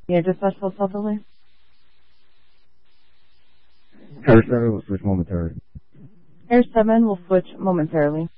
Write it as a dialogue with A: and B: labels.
A: The dispatch will self-delay.
B: Air 7 will switch momentarily.
A: Air 7 will switch momentarily.